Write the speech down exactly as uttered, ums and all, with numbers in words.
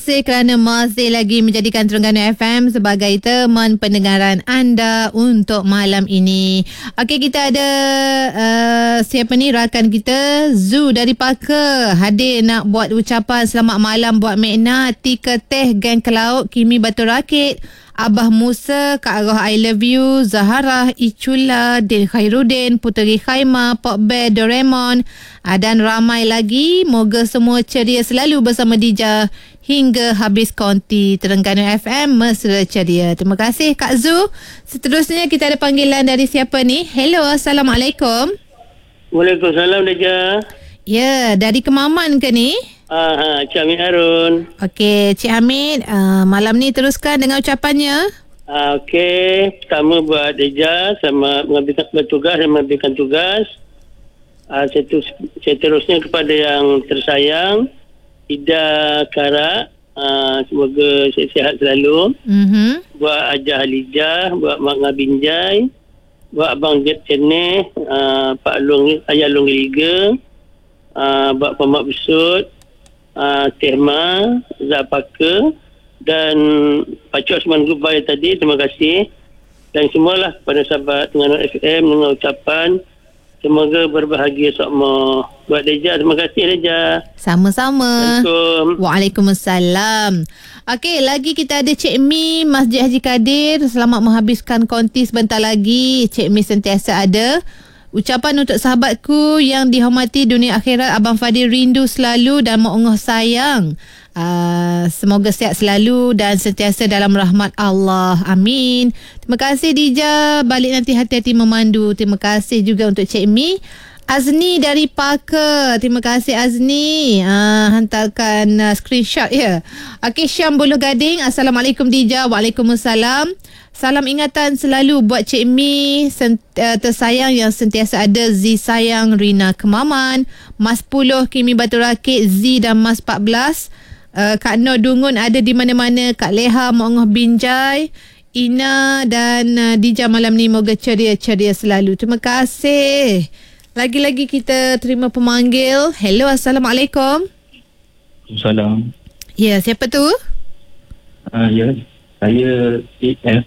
kasih kerana masih lagi menjadikan Terengganu F M sebagai teman pendengaran anda untuk malam ini. Okey, kita ada uh, siapa ni, rakan kita Zu dari Parker hadir nak buat ucapan selamat malam buat Mekna, Tika Teh, Geng Kelaut, Kimi Batu Rakit, Abah Musa, Kak Roh I Love You, Zaharah, Icula, Din Khairuddin, Puteri Khaimah, Pop Bear, Doraemon, dan ramai lagi. Moga semua ceria selalu bersama Dija hingga habis konti. Terengganu F M mesra ceria. Terima kasih Kak Zu. Seterusnya kita ada panggilan dari siapa ni? Hello, Assalamualaikum. Waalaikumsalam Dija. Ya, dari Kemaman ke ni? Ah, Cik Hamid Harun. Okey, Cik Hamid, uh, malam ni teruskan dengan ucapannya. Ah, Okey, pertama buat Dija sama mengambilkan bertugas dan mengambilkan tugas. Ah, saya, tu, saya terusnya kepada yang tersayang Ida Kara. Ah, semoga sihat selalu. Mhm. Buat Ajah Halijah, buat Mak Ngabinjai, buat Abang Jet Ceneh, ah, Pak Long, Ayah Long Liga, ah, buat Pak Mak Besut, Uh, Tehma, Zapaka dan Pak Cik Osman Gubai tadi. Terima kasih. Dan semualah kepada sahabat Terengganu F M dengan ucapan semoga berbahagia semua. Buat Deja, terima kasih Deja. Sama-sama. Assalamualaikum. Waalaikumsalam. Okey, lagi kita ada Cik Mi, Masjid Haji Kadir. Selamat menghabiskan konti sebentar lagi. Cik Mi sentiasa ada. Ucapan untuk sahabatku yang dihormati dunia akhirat, Abang Fadil rindu selalu dan mengunguh sayang. Uh, semoga sihat selalu dan sentiasa dalam rahmat Allah. Amin. Terima kasih Dija. Balik nanti hati-hati memandu. Terima kasih juga untuk Cik Mi. Azni dari Parker. Terima kasih Azni. Uh, hantarkan uh, screenshot ya. Okey, Syam Buluh Gading. Assalamualaikum Dija. Waalaikumsalam. Salam ingatan selalu buat Cik Mi sent- uh, tersayang yang sentiasa ada. Z sayang, Rina Kemaman, Mas sepuluh, Kimi Batu Rakit, Z dan Mas empat belas. Uh, Kak Nur Dungun ada di mana-mana. Kak Leha, Mongoh Binjai, Ina dan uh, Dija malam ni moga ceria-ceria selalu. Terima kasih. Lagi-lagi kita terima pemanggil. Hello, Assalamualaikum. Salam. Ya, siapa tu? Uh, ya, saya A F